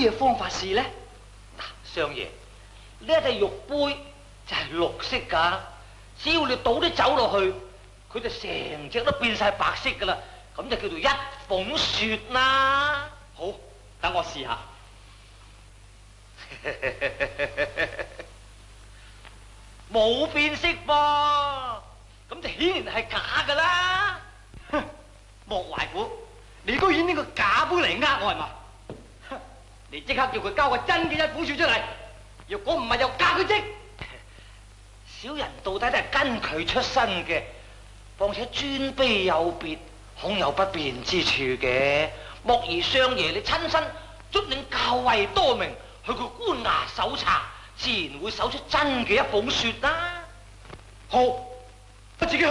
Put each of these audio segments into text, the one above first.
咩方法試咧？ 嗱，相爺，呢一隻玉杯就係綠色㗎，只要你倒啲酒落去，佢就成隻都變晒白色㗎啦，咁就叫做一鳳雪啦。 好，等我試下。 冇變色噃，咁就顯然係假㗎啦。 莫懷古，你居然呢個假杯嚟呃我係嘛？你即刻叫佢交個真嘅一鳳雪出嚟，若果唔係就革佢職。 小人到底都係跟佢出身嘅，況且尊卑有別，恐有不便之處嘅。莫而相爺你親身率領校尉多名去佢官衙搜查，自然會搜出真嘅一鳳雪啦。 好，我自己去。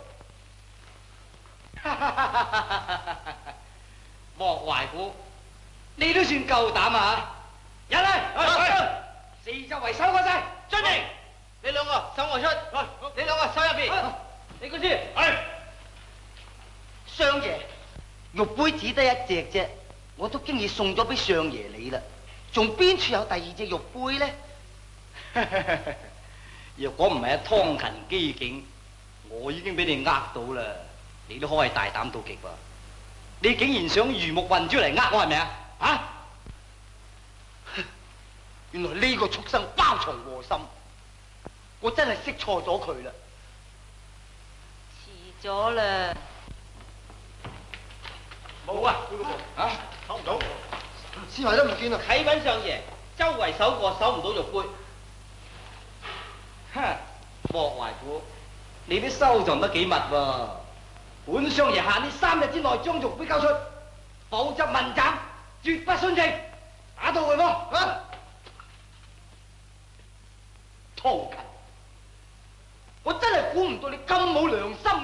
莫懷古，你都算夠膽啊！入嚟，四周圍搜過晒。 遵命，你兩個搜外出，你兩個搜入邊。你嗰啲係相爺，玉杯只得一隻啫，我都經已送咗俾相爺你啦，仲邊處有第二隻玉杯呢？若果唔係阿湯勤機警，我已經俾你呃到啦。你都可謂大膽到極喎！你竟然想魚目混珠嚟呃我係咪啊？啊！原來呢個畜生包藏禍心，我真係識錯咗佢啦。 遲咗啦。 冇啊！ 啊！ 搜唔到， 屍骸都唔見啦。 啟稟相爺，周圍搜過，搜唔到玉杯。 哼！莫懷古，你啲收藏得幾密喎？本相爺限你3日之內將玉杯交出，否則問斬，絕不徇情。打到佢喎！啊！湯勤，我真係估唔到你咁冇良心